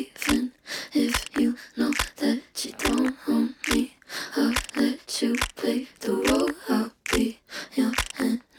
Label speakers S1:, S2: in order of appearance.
S1: Even if you know that you don't own me, I'll let you play the role. I'll be your hand